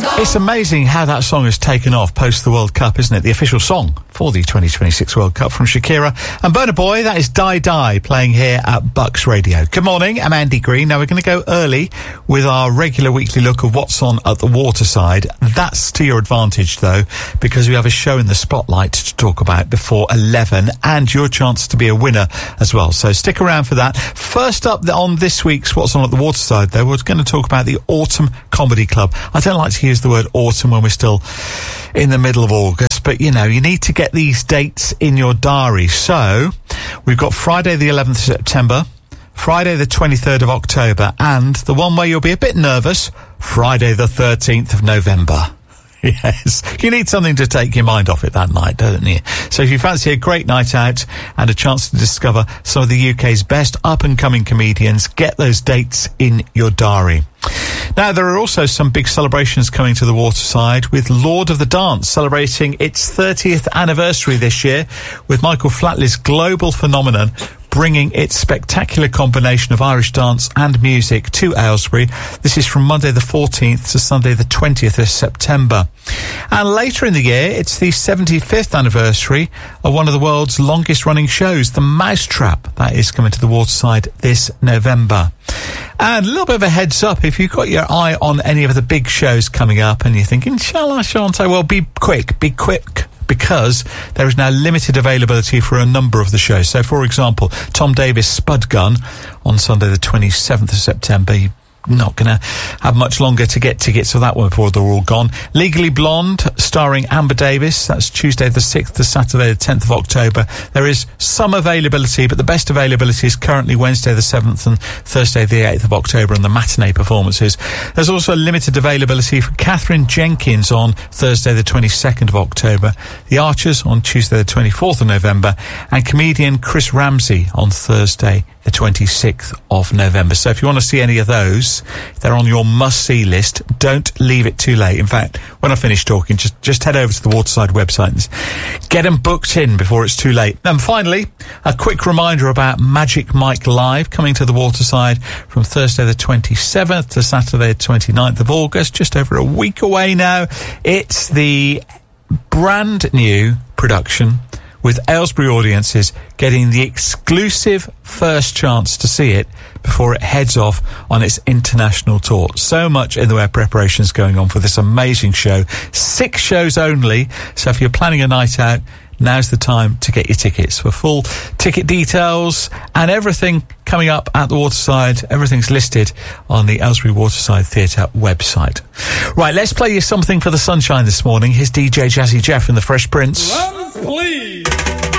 It's amazing how that song has taken off post the World Cup, isn't it? The official song for the 2026 World Cup from Shakira and Burna Boy. That is Die Die playing here at Bucks Radio. Good morning, I'm Andy Green. Now we're going to go early with our regular weekly look of what's on at the waterside. That's to your advantage, though, because we have a show in the spotlight to talk about before 11 and your chance to be a winner as well. So stick around for that. First up on this week's What's On at the Waterside, though, we're going to talk about the Autumn Comedy Club. I don't like to use the word autumn when we're still in the middle of August, but you know, you need to get these dates in your diary. So we've got Friday the 11th of September, Friday the 23rd of October, and the one where you'll be a bit nervous, Friday the 13th of November. Yes, you need something to take your mind off it that night, don't you? So if you fancy a great night out and a chance to discover some of the UK's best up-and-coming comedians, get those dates in your diary. Now, there are also some big celebrations coming to the waterside, with Lord of the Dance celebrating its 30th anniversary this year, with Michael Flatley's global phenomenon bringing its spectacular combination of Irish dance and music to Aylesbury. This is from Monday the 14th to Sunday the 20th of September. And later in the year, it's the 75th anniversary of one of the world's longest running shows, The Mousetrap. That is coming to the waterside this November. And a little bit of a heads up, if you've got your eye on any of the big shows coming up and you're thinking, shall I, shan't I? Well, be quick, because there is now limited availability for a number of the shows. So, for example, Tom Davis' Spud Gun on Sunday the 27th of September. You're not going to have much longer to get tickets for that one before they're all gone. Legally Blonde, starring Amber Davis. That's Tuesday the 6th to Saturday the 10th of October. There is some availability, but the best availability is currently Wednesday the 7th and Thursday the 8th of October and the matinee performances. There's also limited availability for Catherine Jenkins on Thursday the 22nd of October, The Archers on Tuesday the 24th of November, and comedian Chris Ramsey on Thursday the 26th of November. So if you want to see any of those, they're on your must-see list. Don't leave it too late. In fact, when I finish talking, just head over to the Waterside website and get them booked in before it's too late. And finally, a quick reminder about Magic Mike Live coming to the Waterside from Thursday the 27th to Saturday the 29th of August, just over a week away now. It's the brand new production with Aylesbury audiences getting the exclusive first chance to see it before it heads off on its international tour. So much in the way of preparations going on for this amazing show. 6 shows only, so if you're planning a night out, now's the time to get your tickets. For full ticket details and everything coming up at the Waterside, everything's listed on the Aylesbury Waterside Theatre website. Right, let's play you something for the sunshine this morning. Here's DJ Jazzy Jeff and the Fresh Prince. Drums, please.